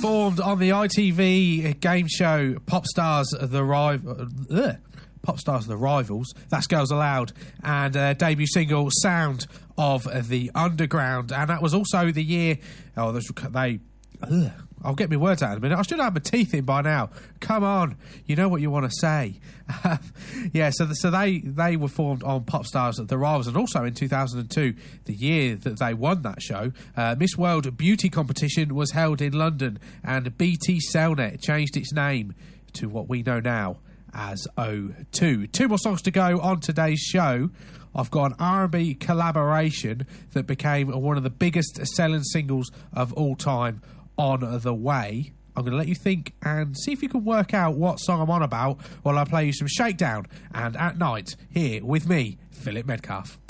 formed on the ITV game show Popstars The Rivals. That's Girls Aloud, and their debut single Sound of the Underground. And that was also the year I'll get my words out in a minute. I should have my teeth in by now. Come on, you know what you want to say. So they were formed on Popstars The Rivals, and also in 2002, the year that they won that show, Miss World Beauty Competition was held in London, and BT Cellnet changed its name to what we know now as O2. Two more songs to go on today's show. I've got an R&B collaboration that became one of the biggest selling singles of all time on the way. I'm going to let you think and see if you can work out what song I'm on about while I play you some Shakedown and At Night here with me, Philip Medcalf.